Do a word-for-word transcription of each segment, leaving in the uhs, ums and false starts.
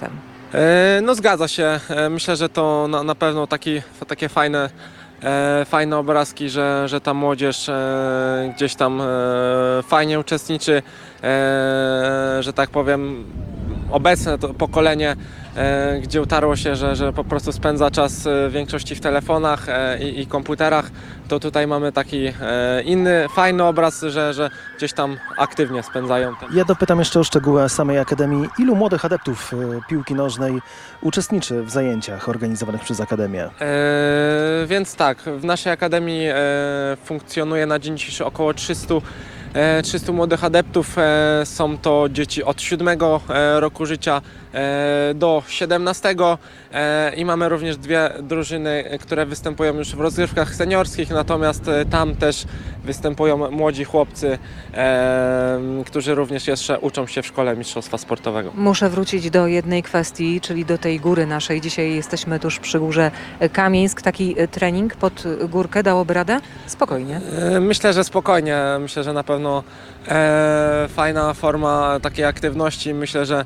sportem. E, No zgadza się. E, Myślę, że to na, na pewno taki, takie fajne, e, fajne obrazki, że, że ta młodzież e, gdzieś tam e, fajnie uczestniczy, e, że tak powiem, obecne to pokolenie, e, gdzie utarło się, że, że po prostu spędza czas e, w większości w telefonach e, i, i komputerach, to tutaj mamy taki e, inny, fajny obraz, że, że gdzieś tam aktywnie spędzają ten. Ja dopytam jeszcze o szczegóły samej Akademii. Ilu młodych adeptów e, piłki nożnej uczestniczy w zajęciach organizowanych przez Akademię? E, więc tak, w naszej akademii e, funkcjonuje na dzień dzisiejszy około trzysta, e, trzysta młodych adeptów. E, są to dzieci od siódmego e, roku życia e, do siedemnastego e, i mamy również dwie drużyny, które występują już w rozgrywkach seniorskich, natomiast e, tam też występują młodzi chłopcy, e, którzy również jeszcze uczą się w szkole mistrzostwa sportowego. Muszę wrócić do jednej kwestii, czyli do tej góry naszej. Dzisiaj jesteśmy tuż przy górze Kamieńsk. Taki trening pod górkę dałoby radę? Spokojnie. E, Myślę, że spokojnie. Myślę, że na pewno e, fajna forma takiej aktywności. Myślę, że e,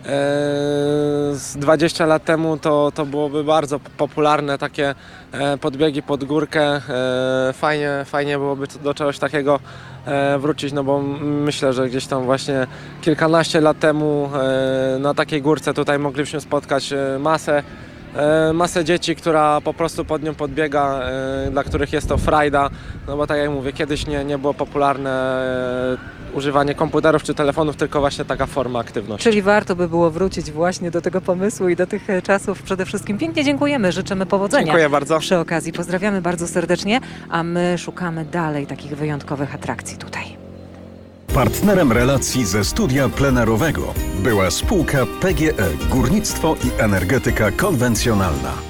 z dwadzieścia lat temu to, to byłoby bardzo popularne takie e, podbiegi pod górkę. E, fajnie, fajnie byłoby do czegoś takiego e, wrócić, no bo myślę, że gdzieś tam właśnie kilkanaście lat temu e, na takiej górce tutaj moglibyśmy spotkać e, masę E, masę dzieci, która po prostu pod nią podbiega, e, dla których jest to frajda, no bo tak jak mówię, kiedyś nie, nie było popularne e, używanie komputerów czy telefonów, tylko właśnie taka forma aktywności. Czyli warto by było wrócić właśnie do tego pomysłu i do tych czasów. Przede wszystkim pięknie dziękujemy, życzymy powodzenia. Dziękuję bardzo. Przy okazji pozdrawiamy bardzo serdecznie, a my szukamy dalej takich wyjątkowych atrakcji tutaj. Partnerem relacji ze studia plenerowego była spółka P G E Górnictwo i Energetyka Konwencjonalna.